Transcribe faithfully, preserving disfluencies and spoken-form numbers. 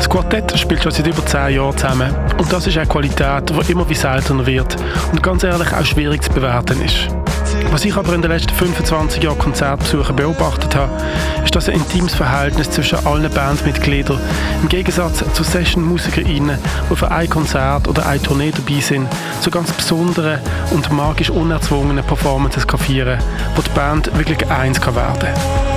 Das Quartett spielt schon seit über zehn Jahren zusammen. Und das ist eine Qualität, die immer wie seltener wird und ganz ehrlich auch schwierig zu bewerten ist. Was ich aber in den letzten fünfundzwanzig Jahren Konzertbesuche beobachtet habe, ist, dass ein intimes Verhältnis zwischen allen Bandmitgliedern im Gegensatz zu Session-MusikerInnen, die für ein Konzert oder eine Tournee dabei sind, zu ganz besonderen und magisch unerzwungenen Performances kann feiern, wo die Band wirklich eins kann werden kann.